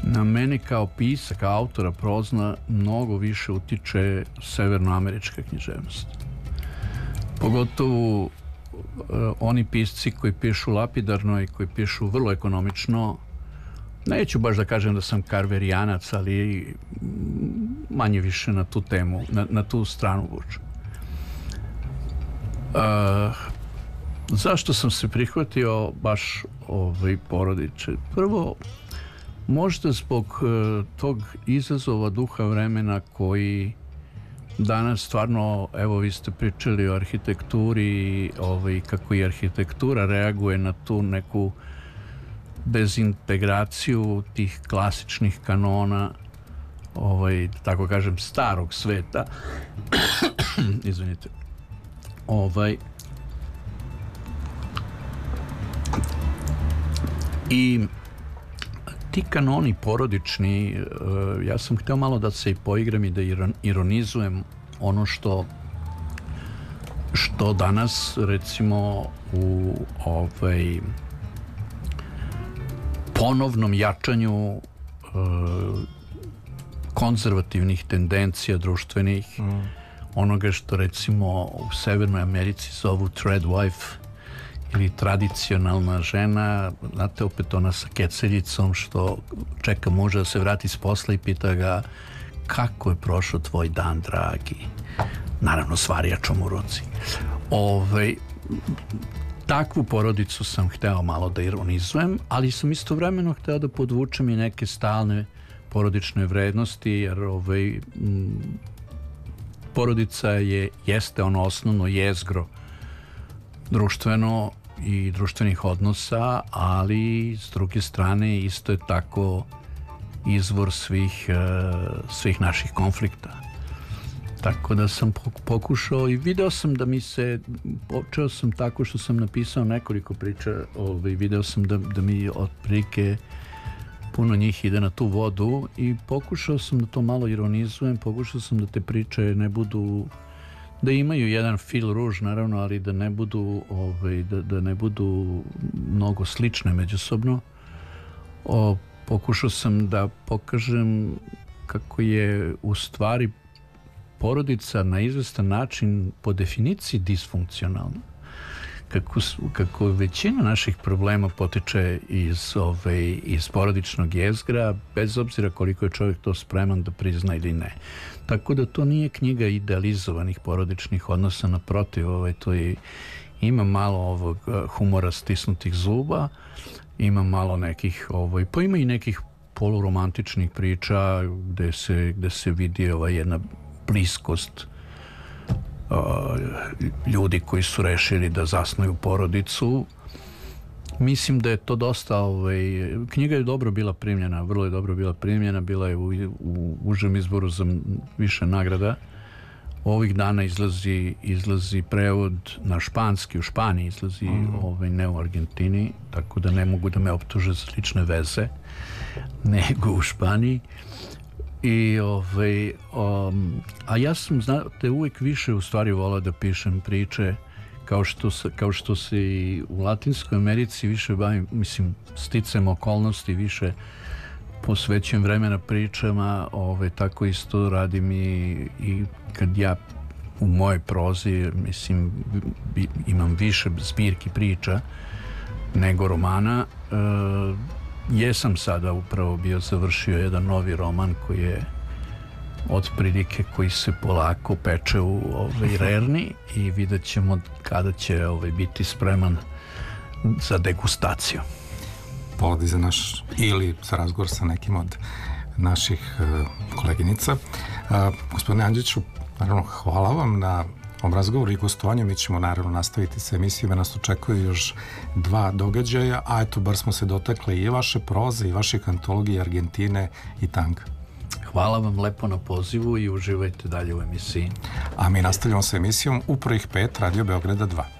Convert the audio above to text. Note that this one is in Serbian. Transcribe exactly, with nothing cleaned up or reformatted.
na mene kao pisa, kao autora prozna mnogo više utiče severnoamerička književnost. Pogotovo uh, oni pisci koji pišu lapidarno i koji pišu vrlo ekonomično. Neću baš da kažem da sam karverijanac, ali manje više na tu temu, na, na tu stranu vučem. Uh, zašto sam se prihvatio baš ovaj porodiče? Prvo, možda zbog uh, tog izazova duha vremena koji danas stvarno, evo vi ste pričali o arhitekturi, ovaj, kako i arhitektura reaguje na tu neku dezintegraciju tih klasičnih kanona, ovaj, tako kažem, starog sveta. Izvinite. Ovaj, i ti kanoni porodični, uh, ja sam hteo malo da se i poigram i da ironizujem ono što što danas recimo u ovaj ponovnom jačanju uh, konzervativnih tendencija društvenih, mm. onoga što recimo u Severnoj Americi zovu thread wife ili tradicionalna žena, znate, opet ona sa keceljicom što čeka muža da se vrati s posla i pita ga kako je prošao tvoj dan, dragi, naravno s varijačom u ruci. Ove, takvu porodicu sam hteo malo da ironizujem, ali sam istovremeno hteo da podvučem i neke stalne porodične vrednosti, jer ovaj, m, porodica je, jeste ono osnovno jezgro društveno i društvenih odnosa, ali s druge strane isto je tako izvor svih, svih naših konflikta. Tako da sam pokušao i video sam da mi se, počeo sam tako što sam napisao nekoliko priča, ovaj, video sam da, da mi otprilike puno njih ide na tu vodu i pokušao sam da to malo ironizujem, pokušao sam da te priče ne budu, da imaju jedan fil ruž naravno, ali da ne budu ovaj, da, da ne budu mnogo slične međusobno. O, pokušao sam da pokažem kako je u stvari porodica na izvestan način po definiciji disfunkcionalna. Kako, kako većina naših problema potiče iz, ove, iz porodičnog jezgra, bez obzira koliko je čovjek to spreman da prizna ili ne. Tako da to nije knjiga idealizovanih porodičnih odnosa, naprotiv, ove, to je, ima malo ovog humora stisnutih zuba, ima malo nekih, ovaj, pa ima i nekih poluromantičnih priča gde se, gde se vidi ova jedna bliskost uh, ljudi koji su rešili da zasnuju porodicu. Mislim da je to dosta, ovaj, knjiga je dobro bila primljena, vrlo je dobro bila primljena, bila je u, u užem izboru za više nagrada. Ovih dana izlazi, izlazi prevod na španski, u Španiji izlazi, mm. ovaj, ne u Argentini, tako da ne mogu da me optuže za lične veze, nego u Španiji. I, ovaj, um, a ja sam, znate, uvijek više u stvari volao da pišem priče kao što, se, kao što se i u Latinskoj Americi više bavim, mislim, sticam okolnosti, više posvećujem vremena pričama, ovaj, tako isto radim i, i kad ja u mojoj prozi, mislim, bi, imam više zbirki priča nego romana. E, jesam sada upravo bio završio jedan novi roman koji je otprilike koji se polako peče u ovaj, rerni i vidjet ćemo kada će ovaj, biti spreman za degustaciju. Povodi za naš ili za razgovor sa nekim od naših uh, koleginica. Uh, gospodine Andžiću, naravno hvala vam na ovom razgovoru i gostovanju. Mi ćemo naravno nastaviti sa emisijama, nas očekuju još dva događaja, a eto, bar smo se dotakli i vaše proze i vaših antologije Argentine i Tanga. Hvala vam lepo na pozivu i uživajte dalje u emisiji. A mi nastavljamo sa emisijom U prvih pet Radio Beograda dva.